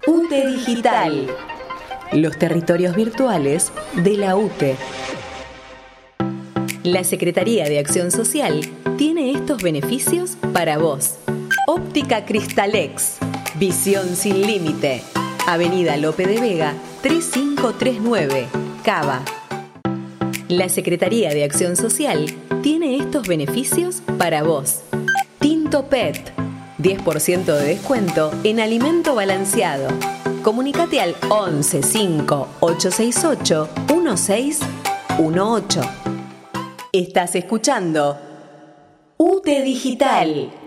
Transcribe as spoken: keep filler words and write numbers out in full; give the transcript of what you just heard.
U T E Digital. Los territorios virtuales de la U T E. La Secretaría de Acción Social tiene estos beneficios para vos. Óptica Cristalex. Visión sin límite. Avenida Lope de Vega, tres cinco tres nueve, Cava. La Secretaría de Acción Social tiene estos beneficios para vos. Tinto Pet. diez por ciento de descuento en alimento balanceado. Comunicate al once cinco ocho seis ocho uno seis uno ocho. Estás escuchando U T E Digital.